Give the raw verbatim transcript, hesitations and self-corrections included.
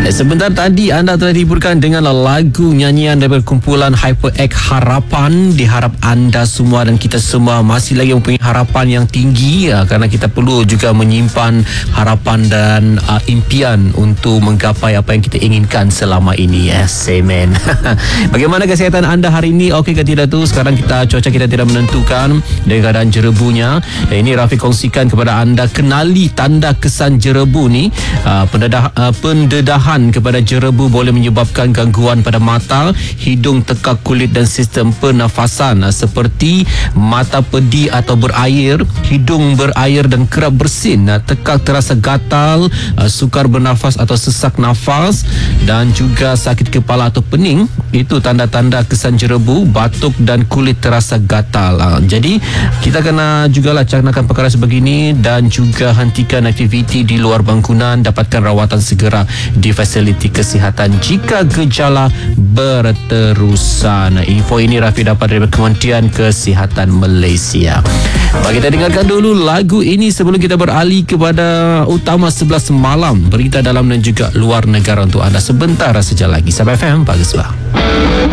Sebentar tadi anda telah dihiburkan dengan lagu nyanyian daripada kumpulan HyperX Harapan. Diharap anda semua dan kita semua masih lagi mempunyai harapan yang tinggi, ya, kerana kita perlu juga menyimpan harapan dan uh, impian untuk menggapai apa yang kita inginkan selama ini. Yes, amen. Bagaimana kesihatan anda hari ini? Okey ke tidak tu? Sekarang kita cuaca kita tidak menentukan dengan keadaan jerebunya. Dan ini Rafiq kongsikan kepada anda, kenali tanda kesan jerebu ni. Uh, pendedah, uh, pendedahan kepada jerebu boleh menyebabkan gangguan pada mata, hidung, tekak kulit dan sistem pernafasan, uh, seperti mata pedih atau berair, hidung berair dan kerap bersin, uh, tekak terasa gatal, uh, sukar bernafas atau sesak nafas dan juga sakit kepala atau pening. Itu tanda-tanda kesan jerebu. Batuk dan kulit terasa gatal. Uh, jadi kita kena jugalah caknakan perkara sebegini dan juga hentikan aktiviti di luar bangunan. Dapatkan rawatan segera di fasiliti kesihatan jika gejala berterusan. Info ini Rafi dapat dari Kementerian Kesihatan Malaysia. Bagi kita dengarkan dulu lagu ini sebelum kita beralih kepada utama sebelas malam, berita dalam dan juga luar negara untuk anda sebentar saja lagi. Sabah F M, bagus bah.